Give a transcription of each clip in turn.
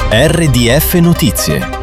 RDF Notizie.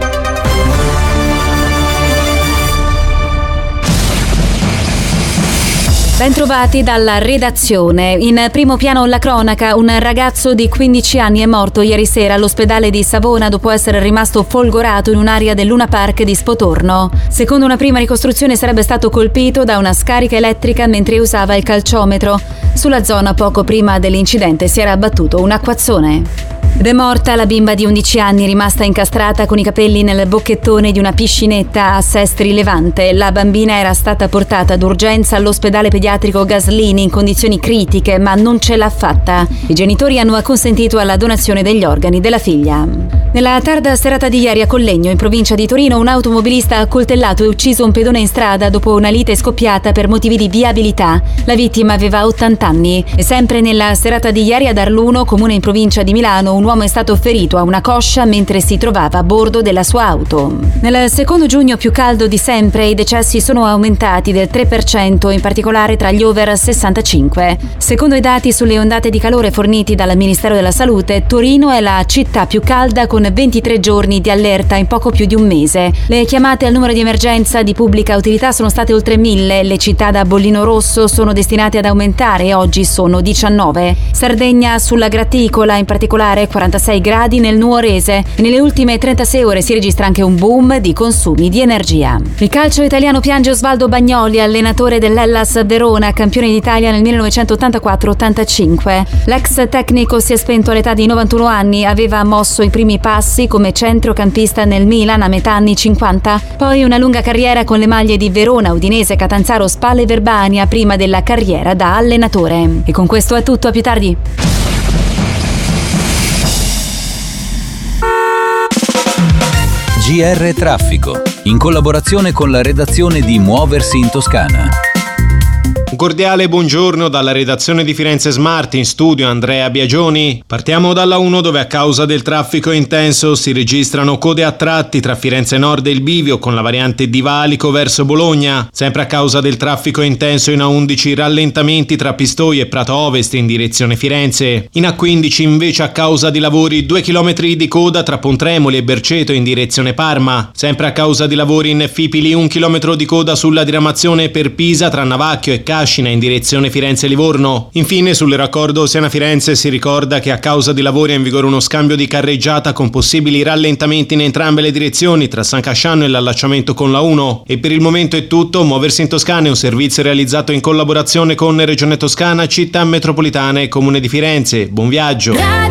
Bentrovati dalla redazione. In primo piano la cronaca, un ragazzo di 15 anni è morto ieri sera all'ospedale di Savona dopo essere rimasto folgorato in un'area del Luna Park di Spotorno. Secondo una prima ricostruzione sarebbe stato colpito da una scarica elettrica mentre usava il calciometro. Sulla zona poco prima dell'incidente si era abbattuto un acquazzone. Ed è morta la bimba di 11 anni rimasta incastrata con i capelli nel bocchettone di una piscinetta a Sestri Levante. La bambina era stata portata d'urgenza all'ospedale pediatrico Gaslini in condizioni critiche, ma non ce l'ha fatta. I genitori hanno acconsentito alla donazione degli organi della figlia. Nella tarda serata di ieri a Collegno, in provincia di Torino, un automobilista ha accoltellato e ucciso un pedone in strada dopo una lite scoppiata per motivi di viabilità. La vittima aveva 80 anni. E sempre nella serata di ieri ad Arluno, comune in provincia di Milano, un uomo è stato ferito a una coscia mentre si trovava a bordo della sua auto. Nel secondo giugno più caldo di sempre, i decessi sono aumentati del 3%, in particolare tra gli over 65. Secondo i dati sulle ondate di calore forniti dal Ministero della Salute, Torino è la città più calda con 23 giorni di allerta in poco più di un mese. Le chiamate al numero di emergenza di pubblica utilità sono state oltre 1000. Le città da bollino rosso sono destinate ad aumentare e oggi sono 19. Sardegna sulla graticola, in particolare 46 gradi nel Nuorese. E nelle ultime 36 ore si registra anche un boom di consumi di energia. Il calcio italiano piange Osvaldo Bagnoli, allenatore dell'Hellas Verona, campione d'Italia nel 1984-85. L'ex tecnico si è spento all'età di 91 anni, aveva mosso i primi passi come centrocampista nel Milan a metà anni 50, poi una lunga carriera con le maglie di Verona, Udinese, Catanzaro, Spal e Verbania prima della carriera da allenatore. E con questo è tutto, a più tardi. GR Traffico, in collaborazione con la redazione di Muoversi in Toscana. Un cordiale buongiorno dalla redazione di Firenze Smart, in studio Andrea Biagioni. Partiamo dalla 1, dove a causa del traffico intenso si registrano code a tratti tra Firenze Nord e il Bivio con la variante di Valico verso Bologna. Sempre a causa del traffico intenso in A11 rallentamenti tra Pistoia e Prato Ovest in direzione Firenze. In A15 invece a causa di lavori 2 km di coda tra Pontremoli e Berceto in direzione Parma. Sempre a causa di lavori in Fipili 1 chilometro di coda sulla diramazione per Pisa tra Navacchio e Cascina in direzione Firenze-Livorno. Infine sul raccordo Siena-Firenze si ricorda che a causa di lavori è in vigore uno scambio di carreggiata con possibili rallentamenti in entrambe le direzioni tra San Casciano e l'allacciamento con la 1. E per il momento è tutto. Muoversi in Toscana è un servizio realizzato in collaborazione con Regione Toscana, Città Metropolitana e Comune di Firenze. Buon viaggio!